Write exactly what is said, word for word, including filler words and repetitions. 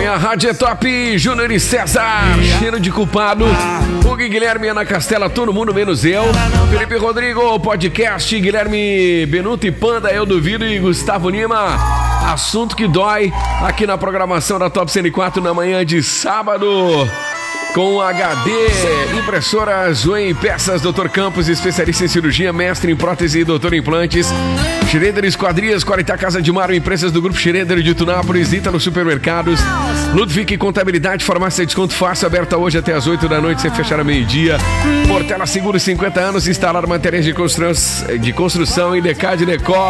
manhã, Rádio é Top, Júnior e César, cheiro de culpado, Hugo e Guilherme, Ana Castela, todo mundo menos eu, Felipe Rodrigo, podcast, Guilherme Benuto e Panda, eu duvido, e Gustavo Lima, assunto que dói, aqui na programação da Top cento e quatro na manhã de sábado. Com H D, impressora Zoe Peças, doutor Campos, especialista em cirurgia, mestre em prótese e doutor em implantes. Schroeder Esquadrias, Qualitá Casa de Maro, empresas do Grupo Schroeder de Tunápolis, Ita nos supermercados. Ludwig Contabilidade, farmácia desconto fácil, aberta hoje até as oito da noite, sem fechar a meio-dia. Portela Seguro, cinquenta anos, instalar materiais de construção, de construção e Decade Decor.